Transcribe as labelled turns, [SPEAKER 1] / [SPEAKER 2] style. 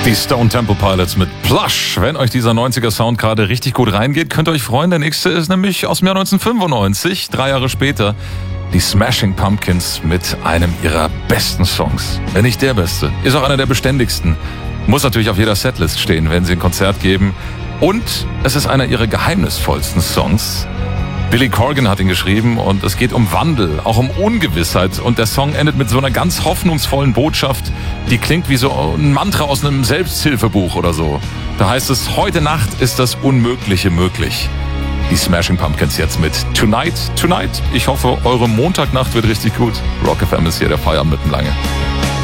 [SPEAKER 1] Die Stone Temple Pilots mit Plush. Wenn euch dieser 90er-Sound gerade richtig gut reingeht, könnt ihr euch freuen. Der nächste ist nämlich aus dem Jahr 1995, 3 Jahre später. Die Smashing Pumpkins mit einem ihrer besten Songs. Wenn nicht der beste, ist auch einer der beständigsten. Muss natürlich auf jeder Setlist stehen, wenn sie ein Konzert geben. Und es ist einer ihrer geheimnisvollsten Songs. Billy Corgan hat ihn geschrieben und es geht um Wandel, auch um Ungewissheit. Und der Song endet mit so einer ganz hoffnungsvollen Botschaft, die klingt wie so ein Mantra aus einem Selbsthilfebuch oder so. Da heißt es, heute Nacht ist das Unmögliche möglich. Die Smashing Pumpkins jetzt mit Tonight, Tonight. Ich hoffe, eure Montagnacht wird richtig gut. Rock FM ist hier der Feierabend mit dem Lange.